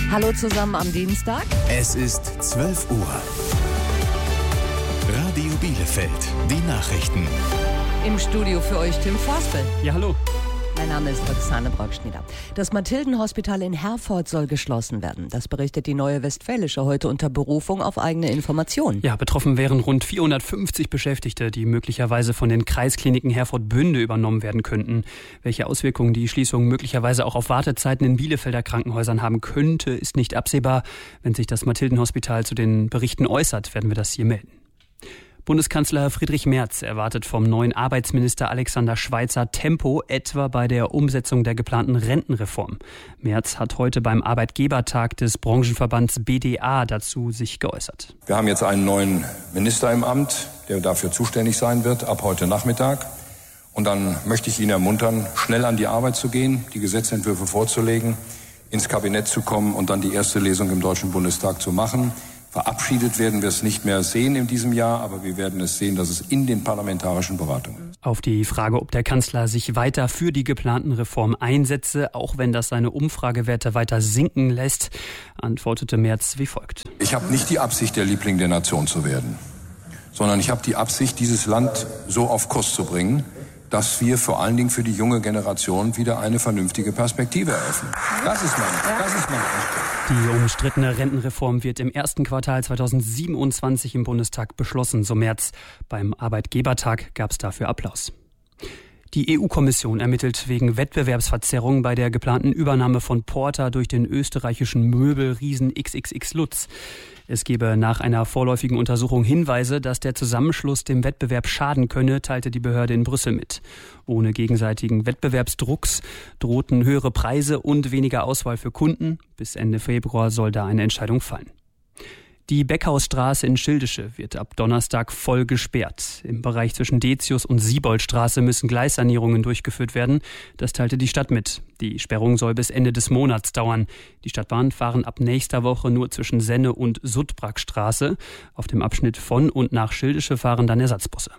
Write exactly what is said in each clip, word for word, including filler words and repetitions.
Hallo zusammen am Dienstag. Es ist zwölf Uhr. Radio Bielefeld, die Nachrichten. Im Studio für euch Tim Forspel. Ja, hallo. Mein Name ist Roxane Brockschneider. Das Mathildenhospital in Herford soll geschlossen werden. Das berichtet die Neue Westfälische heute unter Berufung auf eigene Informationen. Ja, betroffen wären rund vierhundertfünfzig Beschäftigte, die möglicherweise von den Kreiskliniken Herford-Bünde übernommen werden könnten. Welche Auswirkungen die Schließung möglicherweise auch auf Wartezeiten in Bielefelder Krankenhäusern haben könnte, ist nicht absehbar. Wenn sich das Mathildenhospital zu den Berichten äußert, werden wir das hier melden. Bundeskanzler Friedrich Merz erwartet vom neuen Arbeitsminister Alexander Schweitzer Tempo, etwa bei der Umsetzung der geplanten Rentenreform. Merz hat heute beim Arbeitgebertag des Branchenverbands B D A dazu sich geäußert. Wir haben jetzt einen neuen Minister im Amt, der dafür zuständig sein wird, ab heute Nachmittag. Und dann möchte ich ihn ermuntern, schnell an die Arbeit zu gehen, die Gesetzentwürfe vorzulegen, ins Kabinett zu kommen und dann die erste Lesung im Deutschen Bundestag zu machen. Verabschiedet werden wir es nicht mehr sehen in diesem Jahr, aber wir werden es sehen, dass es in den parlamentarischen Beratungen ist. Auf die Frage, ob der Kanzler sich weiter für die geplanten Reformen einsetze, auch wenn das seine Umfragewerte weiter sinken lässt, antwortete Merz wie folgt. Ich habe nicht die Absicht, der Liebling der Nation zu werden, sondern ich habe die Absicht, dieses Land so auf Kurs zu bringen, dass wir vor allen Dingen für die junge Generation wieder eine vernünftige Perspektive eröffnen. Das ist mein, das ist mein Anspruch. Die umstrittene Rentenreform wird im ersten Quartal zweitausendsiebenundzwanzig im Bundestag beschlossen, so Merz. Beim Arbeitgebertag gab es dafür Applaus. Die E U-Kommission ermittelt wegen Wettbewerbsverzerrung bei der geplanten Übernahme von Porter durch den österreichischen Möbelriesen X X X Lutz. Es gebe nach einer vorläufigen Untersuchung Hinweise, dass der Zusammenschluss dem Wettbewerb schaden könne, teilte die Behörde in Brüssel mit. Ohne gegenseitigen Wettbewerbsdrucks drohten höhere Preise und weniger Auswahl für Kunden. Bis Ende Februar soll da eine Entscheidung fallen. Die Beckhausstraße in Schildische wird ab Donnerstag voll gesperrt. Im Bereich zwischen Detius und Sieboldstraße müssen Gleissanierungen durchgeführt werden. Das teilte die Stadt mit. Die Sperrung soll bis Ende des Monats dauern. Die Stadtbahnen fahren ab nächster Woche nur zwischen Senne und Sudbrackstraße. Auf dem Abschnitt von und nach Schildische fahren dann Ersatzbusse.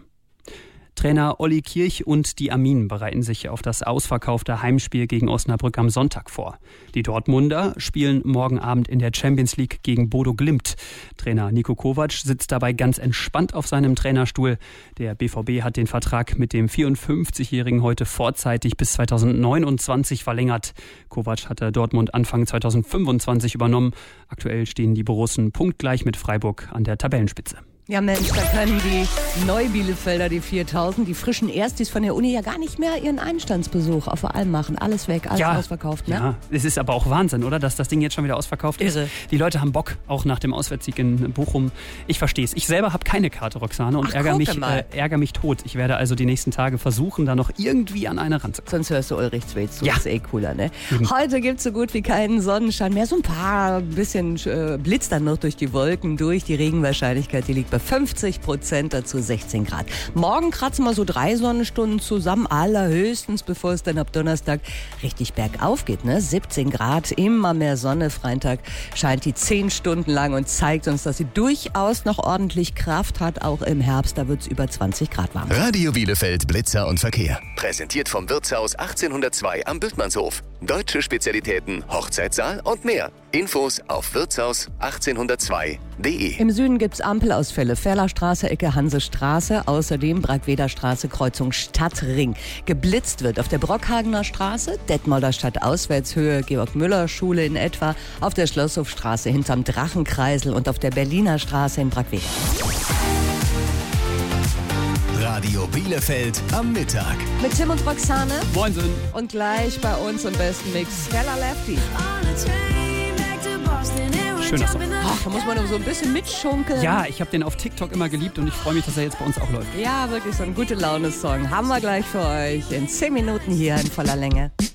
Trainer Olli Kirch und die Arminen bereiten sich auf das ausverkaufte Heimspiel gegen Osnabrück am Sonntag vor. Die Dortmunder spielen morgen Abend in der Champions League gegen Bodo Glimt. Trainer Niko Kovac sitzt dabei ganz entspannt auf seinem Trainerstuhl. Der B V B hat den Vertrag mit dem vierundfünfzigjährigen heute vorzeitig bis zweitausendneunundzwanzig verlängert. Kovac hatte Dortmund Anfang zweitausendfünfundzwanzig übernommen. Aktuell stehen die Borussen punktgleich mit Freiburg an der Tabellenspitze. Ja Mensch, da können die Neubielefelder, die viertausend, die frischen Erstis von der Uni ja gar nicht mehr ihren Einstandsbesuch auf der Alm machen. Alles weg, alles ja, ausverkauft. Ne? Ja, es ist aber auch Wahnsinn, oder? Dass das Ding jetzt schon wieder ausverkauft ist. Irre. Die Leute haben Bock, auch nach dem Auswärtssieg in Bochum. Ich verstehe es. Ich selber habe keine Karte, Roxane, und Ach, ärgere mich, mal. äh, ärgere mich tot. Ich werde also die nächsten Tage versuchen, da noch irgendwie an eine ranzukommen. Sonst hörst du Ulrich Zwetz zu, Ja. Das ist eh cooler, ne? Mhm. Heute gibt es so gut wie keinen Sonnenschein mehr. So ein paar bisschen äh, blitzt dann noch durch die Wolken durch. Die Regenwahrscheinlichkeit, die liegt bei fünfzig Prozent, dazu sechzehn Grad. Morgen kratzen wir so drei Sonnenstunden zusammen, allerhöchstens, bevor es dann ab Donnerstag richtig bergauf geht, ne? siebzehn Grad, immer mehr Sonne. Freitag scheint die zehn Stunden lang und zeigt uns, dass sie durchaus noch ordentlich Kraft hat. Auch im Herbst, da wird es über zwanzig Grad warm. Radio Bielefeld, Blitzer und Verkehr. Präsentiert vom Wirtshaus achtzehnhundertzwei am Bültmannshof. Deutsche Spezialitäten, Hochzeitssaal und mehr. Infos auf wirtshaus achtzehnhundertzwei punkt de. Im Süden gibt's Ampelausfälle. Ferlerstraße, Ecke Hansestraße. Außerdem Bragweder-Straße, Kreuzung Stadtring. Geblitzt wird auf der Brockhagener Straße, Detmolder Stadt Auswärtshöhe, Georg-Müller-Schule in etwa, auf der Schlosshofstraße hinterm Drachenkreisel und auf der Berliner Straße in Bragweder. Radio Bielefeld am Mittag. Mit Tim und Roxane Moinsen. und gleich bei uns im besten Mix Stella Lefty. Schöner Song. Ach, da muss man nur so ein bisschen mitschunkeln. Ja, ich habe den auf TikTok immer geliebt und ich freue mich, dass er jetzt bei uns auch läuft. Ja, wirklich so ein gute Laune-Song. Haben wir gleich für euch in zehn Minuten hier in voller Länge.